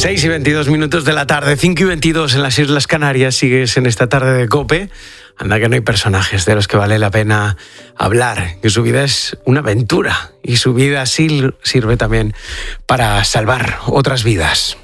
6:22 de la tarde, 5:22 en las Islas Canarias. Sigues en esta tarde de COPE. Anda que no hay personajes de los que vale la pena hablar, que su vida es una aventura y su vida sí sirve también para salvar otras vidas.